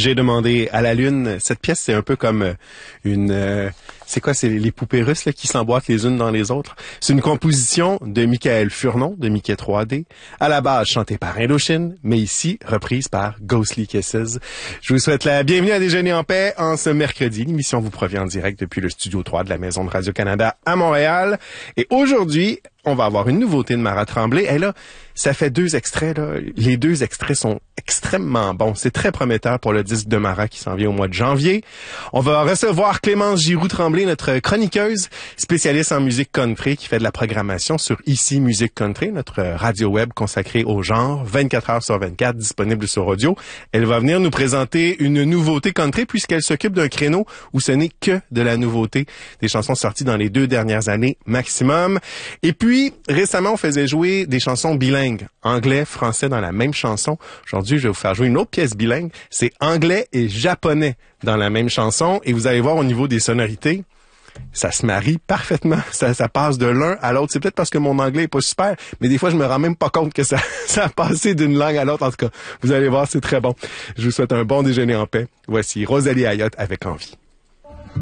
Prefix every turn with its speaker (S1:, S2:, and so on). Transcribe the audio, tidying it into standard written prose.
S1: J'ai demandé à la lune. Cette pièce, c'est un peu comme c'est quoi? C'est les poupées russes là, qui s'emboîtent les unes dans les autres. C'est une composition de Michael Furnon, de Mickey 3D, à la base chantée par Indochine, mais ici reprise par Ghostly Kisses. Je vous souhaite la bienvenue à Déjeuner en paix en ce mercredi. L'émission vous provient en direct depuis le studio 3 de la Maison de Radio-Canada à Montréal. Et aujourd'hui, on va avoir une nouveauté de Mara Tremblay. Et là, ça fait 2 extraits. Là. Les 2 extraits sont extrêmement bons. C'est très prometteur pour le disque de Mara qui s'en vient au mois de janvier. On va recevoir Clémence Giroux-Tremblay, notre chroniqueuse, spécialiste en musique country, qui fait de la programmation sur Ici Musique Country, notre radio web consacrée au genre, 24 heures sur 24, disponible sur audio. Elle va venir nous présenter une nouveauté country puisqu'elle s'occupe d'un créneau où ce n'est que de la nouveauté, des chansons sorties dans les 2 dernières années maximum. Et puis, récemment, on faisait jouer des chansons bilingues, anglais, français dans la même chanson. Aujourd'hui, je vais vous faire jouer une autre pièce bilingue. C'est anglais et japonais dans la même chanson. Et vous allez voir au niveau des sonorités, ça se marie parfaitement. Ça passe de l'un à l'autre. C'est peut-être parce que mon anglais est pas super, mais des fois, je me rends même pas compte que ça a passé d'une langue à l'autre. En tout cas, vous allez voir, c'est très bon. Je vous souhaite un bon déjeuner en paix. Voici Rosalie Ayotte avec Envie.